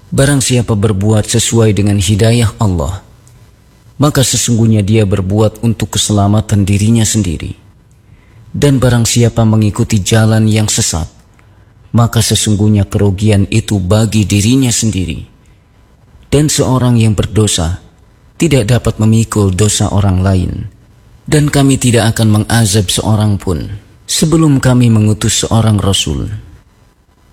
Barang siapa berbuat sesuai dengan hidayah Allah, maka sesungguhnya dia berbuat untuk keselamatan dirinya sendiri. Dan barang siapa mengikuti jalan yang sesat, maka sesungguhnya kerugian itu bagi dirinya sendiri. Dan seorang yang berdosa tidak dapat memikul dosa orang lain. Dan kami tidak akan mengazab seorang pun sebelum kami mengutus seorang Rasul.